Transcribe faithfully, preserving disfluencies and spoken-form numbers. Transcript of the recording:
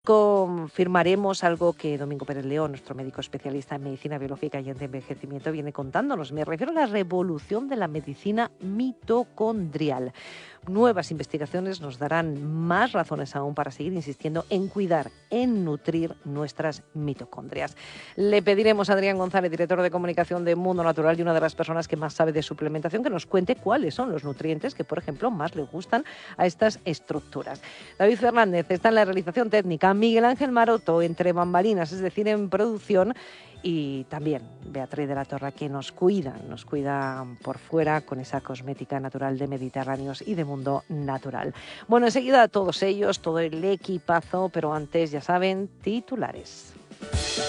Confirmaremos algo que Domingo Pérez León, nuestro médico especialista en medicina biológica y antienvejecimiento, viene contándonos. Me refiero a la revolución de la medicina mitocondrial. Nuevas investigaciones nos darán más razones aún para seguir insistiendo en cuidar, en nutrir nuestras mitocondrias. Le pediremos a Adrián González, director de comunicación de Mundo Natural y una de las personas que más sabe de suplementación, que nos cuente cuáles son los nutrientes que, por ejemplo, más le gustan a estas estructuras. David Fernández está en la realización técnica, Miguel Ángel Maroto entre bambalinas, es decir, en producción, y también Beatriz de la Torre, que nos cuida, nos cuida por fuera con esa cosmética natural de Mediterráneos y de Mundo Natural. Bueno, enseguida todos ellos, todo el equipazo, pero antes, ya saben, titulares.